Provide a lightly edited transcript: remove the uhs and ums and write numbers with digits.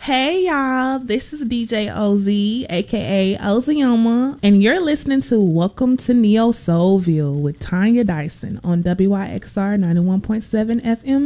Hey y'all, this is DJ OZ, aka Ozioma, and you're listening to Welcome to Neo Soulville with Tanya Dyson on WYXR 91.7 FM